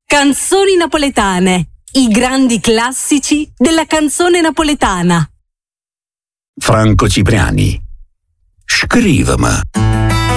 Canzoni napoletane, i grandi classici della canzone napoletana. Franco Cipriani. Scrivimi.